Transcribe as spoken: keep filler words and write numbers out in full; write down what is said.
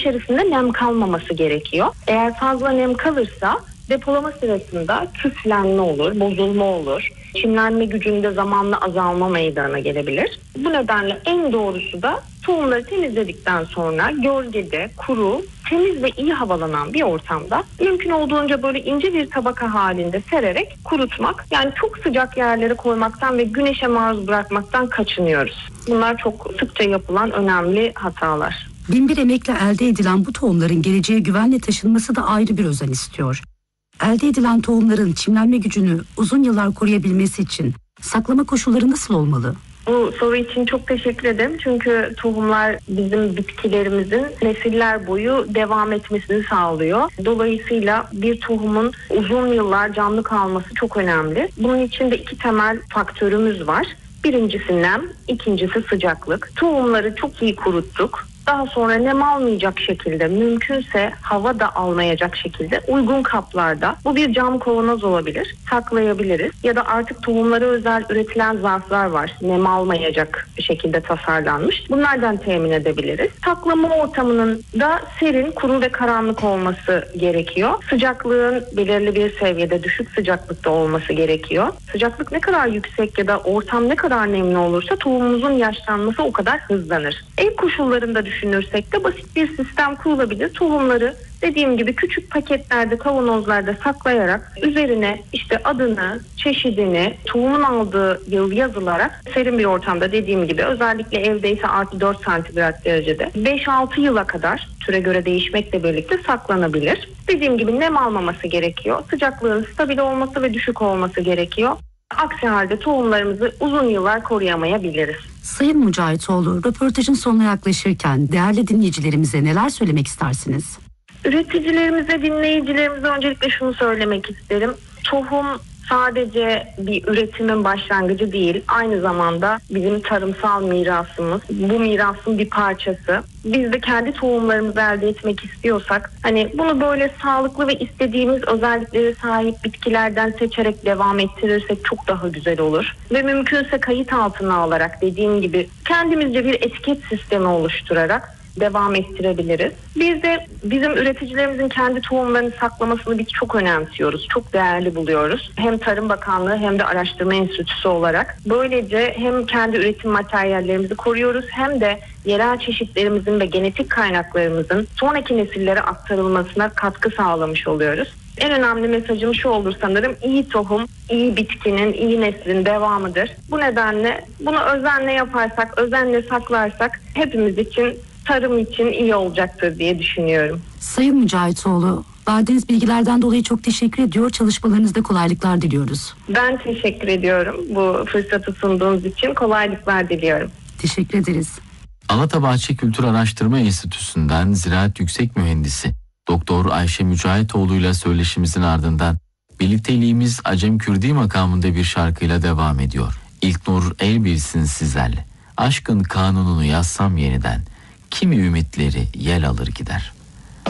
içerisinde nem kalmaması gerekiyor. Eğer fazla nem kalırsa depolama sırasında küflenme olur, bozulma olur. Çimlenme gücünde zamanla azalma meydana gelebilir. Bu nedenle en doğrusu da tohumları temizledikten sonra gölgede, kuru, temiz ve iyi havalanan bir ortamda mümkün olduğunca böyle ince bir tabaka halinde sererek kurutmak. Yani çok sıcak yerlere koymaktan ve güneşe maruz bırakmaktan kaçınıyoruz. Bunlar çok sıkça yapılan önemli hatalar. Binbir emekle elde edilen bu tohumların geleceğe güvenle taşınması da ayrı bir özen istiyor. Elde edilen tohumların çimlenme gücünü uzun yıllar koruyabilmesi için saklama koşulları nasıl olmalı? Bu soru için çok teşekkür ederim. Çünkü tohumlar bizim bitkilerimizin nesiller boyu devam etmesini sağlıyor. Dolayısıyla bir tohumun uzun yıllar canlı kalması çok önemli. Bunun için de iki temel faktörümüz var. Birincisi nem, ikincisi sıcaklık. Tohumları çok iyi kuruttuk. Daha sonra nem almayacak şekilde, mümkünse hava da almayacak şekilde uygun kaplarda, bu bir cam kavanoz olabilir, saklayabiliriz. Ya da artık tohumlara özel üretilen zarflar var, nem almayacak şekilde tasarlanmış. Bunlardan temin edebiliriz. Saklama ortamının da serin, kuru ve karanlık olması gerekiyor. Sıcaklığın belirli bir seviyede, düşük sıcaklıkta olması gerekiyor. Sıcaklık ne kadar yüksek ya da ortam ne kadar nemli olursa tohumumuzun yaşlanması o kadar hızlanır. Ev koşullarında düşünürsek de basit bir sistem kurulabilir. Tohumları dediğim gibi küçük paketlerde, kavanozlarda saklayarak üzerine işte adını, çeşidini, tohumun aldığı yıl yazılarak serin bir ortamda, dediğim gibi özellikle evdeyse artı dört santigrat derecede beş altı yıla kadar, türe göre değişmekle birlikte saklanabilir. Dediğim gibi nem almaması gerekiyor. Sıcaklığın stabil olması ve düşük olması gerekiyor. Aksi halde tohumlarımızı uzun yıllar koruyamayabiliriz. Sayın Mücahitoğlu, röportajın sonuna yaklaşırken değerli dinleyicilerimize neler söylemek istersiniz? Üreticilerimize, dinleyicilerimize öncelikle şunu söylemek isterim. Tohum sadece bir üretimin başlangıcı değil, aynı zamanda bizim tarımsal mirasımız. Bu mirasın bir parçası. Biz de kendi tohumlarımızı elde etmek istiyorsak, hani bunu böyle sağlıklı ve istediğimiz özelliklere sahip bitkilerden seçerek devam ettirirsek çok daha güzel olur. Ve mümkünse kayıt altına alarak, dediğim gibi kendimizce bir etiket sistemi oluşturarak devam ettirebiliriz. Biz de bizim üreticilerimizin kendi tohumlarını saklamasını biz çok önemsiyoruz. Çok değerli buluyoruz. Hem Tarım Bakanlığı hem de Araştırma Enstitüsü olarak. Böylece hem kendi üretim materyallerimizi koruyoruz hem de yerel çeşitlerimizin ve genetik kaynaklarımızın sonraki nesillere aktarılmasına katkı sağlamış oluyoruz. En önemli mesajım şu olur sanırım: iyi tohum, iyi bitkinin, iyi neslin devamıdır. Bu nedenle bunu özenle yaparsak, özenle saklarsak hepimiz için, tarım için iyi olacaktır diye düşünüyorum. Sayın Mücahitoğlu, verdiğiniz bilgilerden dolayı çok teşekkür ediyor. Çalışmalarınızda kolaylıklar diliyoruz. Ben teşekkür ediyorum bu fırsatı sunduğunuz için. Kolaylıklar diliyorum. Teşekkür ederiz. Alatabahçe Kültür Araştırma Enstitüsü'nden Ziraat Yüksek Mühendisi Doktor Ayşe Mücahitoğlu ile söyleşimizin ardından birlikteliğimiz Acem Kürdi makamında bir şarkıyla devam ediyor. İlknur Elbilsin sizlerle. Aşkın kanununu yazsam yeniden, kimi ümitleri yel alır gider.